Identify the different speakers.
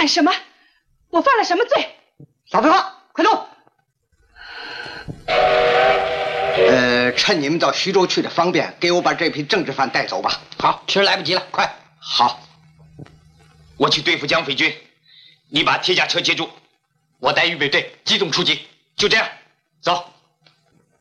Speaker 1: 什么？我犯了什么罪？
Speaker 2: 少废话，快走！趁你们到徐州去的方便，给我把这批政治犯带走吧。
Speaker 3: 好，迟来不及了，快！
Speaker 2: 好，
Speaker 4: 我去对付蒋匪军，你把铁甲车接住，我带预备队机动出击。就这样，走。